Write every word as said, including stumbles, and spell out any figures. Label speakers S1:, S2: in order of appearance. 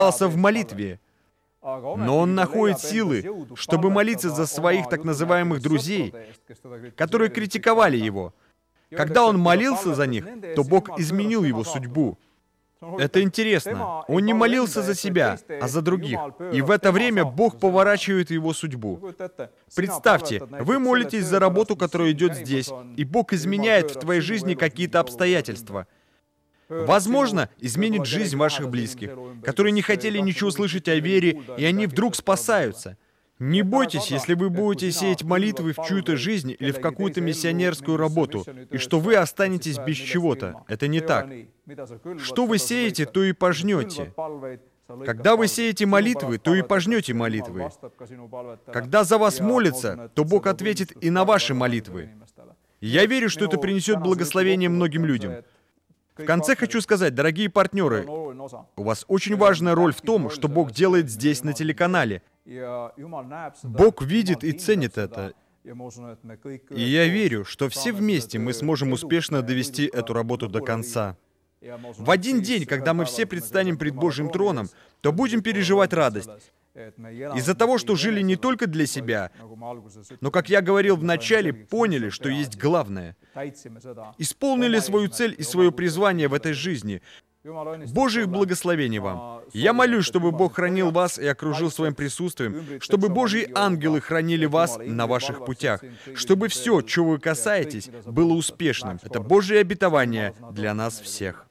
S1: в молитве, но он находит силы, чтобы молиться за своих так называемых друзей, которые критиковали его. Когда он молился за них, то Бог изменил его судьбу. Это интересно. Он не молился за себя, а за других. И в это время Бог поворачивает его судьбу. Представьте, вы молитесь за работу, которая идет здесь, и Бог изменяет в твоей жизни какие-то обстоятельства. Возможно, изменит жизнь ваших близких, которые не хотели ничего слышать о вере, и они вдруг спасаются. Не бойтесь, если вы будете сеять молитвы в чью-то жизнь или в какую-то миссионерскую работу, и что вы останетесь без чего-то. Это не так. Что вы сеете, то и пожнете. Когда вы сеете молитвы, то и пожнете молитвы. Когда за вас молятся, то Бог ответит и на ваши молитвы. Я верю, что это принесет благословение многим людям. В конце хочу сказать, дорогие партнеры, у вас очень важная роль в том, что Бог делает здесь на телеканале. Бог видит и ценит это. И я верю, что все вместе мы сможем успешно довести эту работу до конца. В один день, когда мы все предстанем пред Божьим троном, то будем переживать радость. Из-за того, что жили не только для себя, но, как я говорил в начале, поняли, что есть главное. Исполнили свою цель и свое призвание в этой жизни. Божьих благословений вам. Я молюсь, чтобы Бог хранил вас и окружил своим присутствием, чтобы Божьи ангелы хранили вас на ваших путях, чтобы все, чего вы касаетесь, было успешным. Это Божье обетование для нас всех.